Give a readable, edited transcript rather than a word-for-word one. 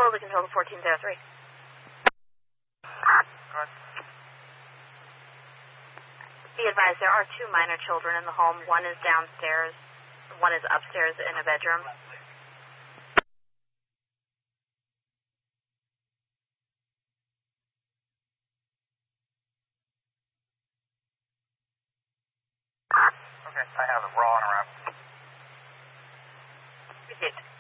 Rosa control to 1403. Be advised, there are 2 minor children in the home. One is downstairs, one is upstairs in a bedroom. Okay, I have it. We're all on around. Received.